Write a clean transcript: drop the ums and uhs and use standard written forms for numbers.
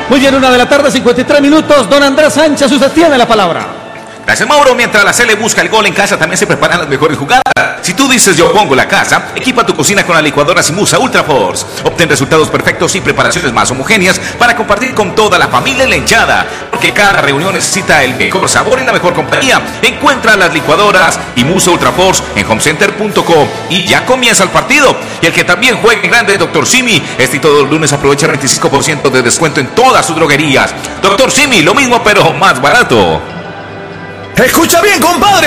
Muy bien, 1:53 p.m. Don Andrés Sánchez, usted tiene la palabra. Gracias, Mauro. Mientras la Cele busca el gol en casa, también se preparan las mejores jugadas. Si tú dices yo pongo la casa, equipa tu cocina con la licuadora Simusa Ultra Force. Obtén resultados perfectos y preparaciones más homogéneas para compartir con toda la familia en la hinchada. Porque cada reunión necesita el mejor sabor y la mejor compañía. Encuentra las licuadoras Simusa Ultra Force en homecenter.co. Y ya comienza el partido. Y el que también juegue en grande es Dr. Simi. Este y todos los lunes aprovecha el 25% de descuento en todas sus droguerías. Dr. Simi, lo mismo pero más barato. Escucha bien, compadre.